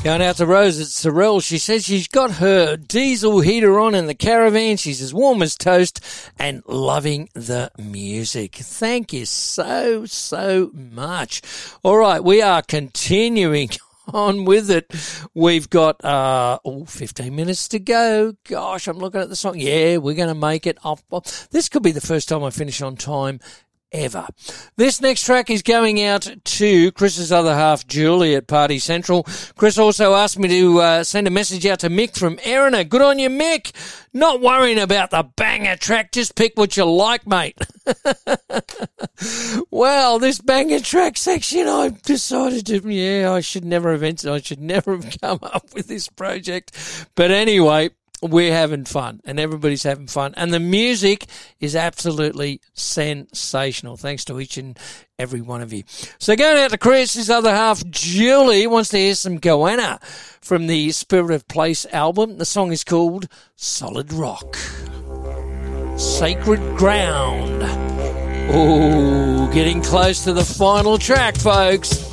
Going out to Rose at Sorel. She says she's got her diesel heater on in the caravan. She's as warm as toast and loving the music. Thank you so much. All right, we are continuing on with it. We've got 15 minutes to go. Gosh, I'm looking at the song. Yeah, we're going to make it off. This could be the first time I finish on time ever. This next track is going out to Chris's other half, Julie, at Party Central. Chris also asked me to send a message out to Mick from Erina. Good on you, Mick. Not worrying about the banger track. Just pick what you like, mate. Well, this banger track section, I've decided to, I should never have come up with this project. But anyway, we're having fun, and everybody's having fun. And the music is absolutely sensational, thanks to each and every one of you. So going out to Chris, his other half, Julie, wants to hear some Goanna from the Spirit of Place album. The song is called Solid Rock. Sacred Ground. Oh, getting close to the final track, folks.